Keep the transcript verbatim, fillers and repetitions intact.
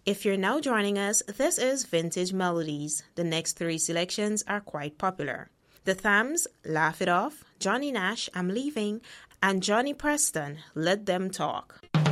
If you're now joining us, this is Vintage Melodies. The next three selections are quite popular. The Thams, Laugh It Off, Johnny Nash, I'm Leaving, and Johnny Preston, Let Them Talk.